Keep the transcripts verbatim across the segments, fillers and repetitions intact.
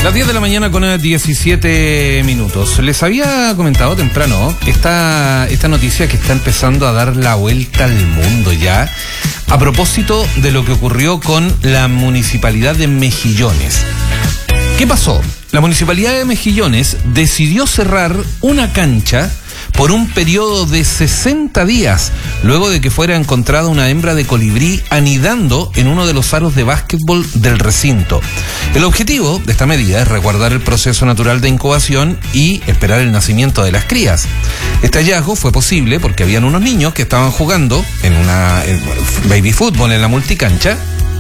Las diez de la mañana con diecisiete minutos. Les había comentado temprano esta, esta noticia que está empezando a dar la vuelta al mundo ya, a propósito de lo que ocurrió con la municipalidad de Mejillones. ¿Qué pasó? La municipalidad de Mejillones decidió cerrar una cancha por un periodo de sesenta días, luego de que fuera encontrada una hembra de colibrí anidando en uno de los aros de básquetbol del recinto. El objetivo de esta medida es resguardar el proceso natural de incubación y esperar el nacimiento de las crías. Este hallazgo fue posible porque habían unos niños que estaban jugando en una en baby fútbol en la multicancha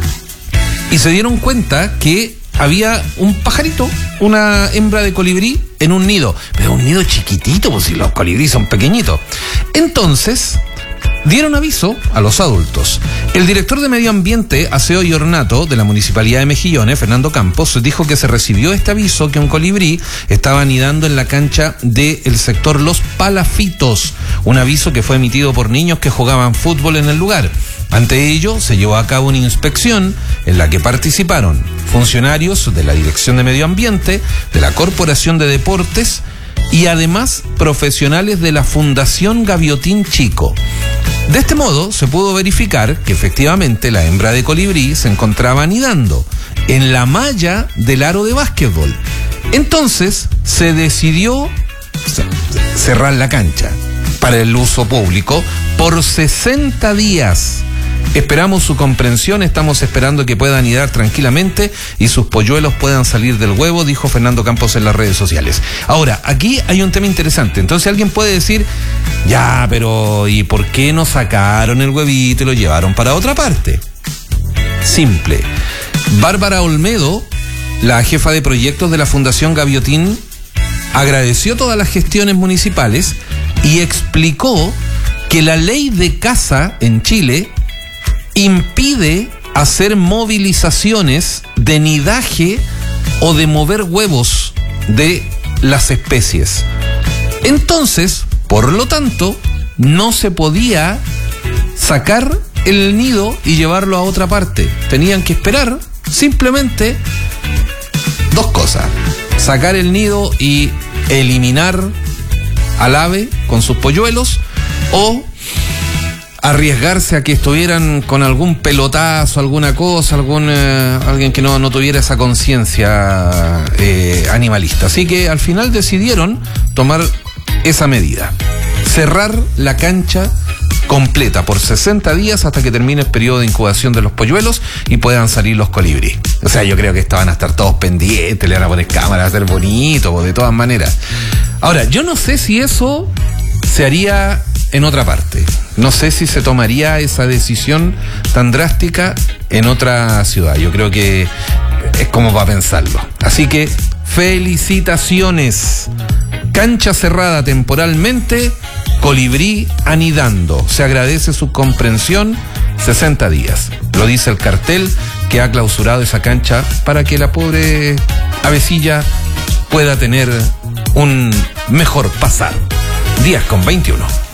y se dieron cuenta que había un pajarito, una hembra de colibrí en un nido, pero un nido chiquitito, pues si los colibríes son pequeñitos. Entonces dieron aviso a los adultos. El director de Medio Ambiente, Aseo y Ornato de la Municipalidad de Mejillones, Fernando Campos, dijo que se recibió este aviso que un colibrí estaba anidando en la cancha del sector Los Palafitos, un aviso que fue emitido por niños que jugaban fútbol en el lugar. Ante ello, se llevó a cabo una inspección en la que participaron funcionarios de la Dirección de Medio Ambiente, de la Corporación de Deportes y además profesionales de la Fundación Gaviotín Chico. De este modo, se pudo verificar que efectivamente la hembra de colibrí se encontraba anidando en la malla del aro de básquetbol. Entonces, se decidió cerrar la cancha para el uso público por sesenta días. Esperamos su comprensión, estamos esperando que pueda anidar tranquilamente y sus polluelos puedan salir del huevo, dijo Fernando Campos en las redes sociales. Ahora, aquí hay un tema interesante. Entonces alguien puede decir, ya, pero ¿y por qué no sacaron el huevito y lo llevaron para otra parte? Simple. Bárbara Olmedo, la jefa de proyectos de la Fundación Gaviotín, agradeció todas las gestiones municipales y explicó que la ley de caza en Chile impide hacer movilizaciones de nidaje o de mover huevos de las especies. Entonces, por lo tanto, no se podía sacar el nido y llevarlo a otra parte. Tenían que esperar simplemente dos cosas: sacar el nido y eliminar al ave con sus polluelos, o arriesgarse a que estuvieran con algún pelotazo, alguna cosa, algún eh, alguien que no, no tuviera esa conciencia eh, animalista. Así que al final decidieron tomar esa medida: cerrar la cancha completa por sesenta días hasta que termine el periodo de incubación de los polluelos y puedan salir los colibríes. O sea, yo creo que estaban a estar todos pendientes, le van a poner cámaras, a hacer bonito, de todas maneras. Ahora, yo no sé si eso se haría en otra parte. No sé si se tomaría esa decisión tan drástica en otra ciudad. Yo creo que es como para pensarlo. Así que, felicitaciones. Cancha cerrada temporalmente, colibrí anidando. Se agradece su comprensión, sesenta días. Lo dice el cartel que ha clausurado esa cancha para que la pobre avecilla pueda tener un mejor pasar. diez con veintiuno.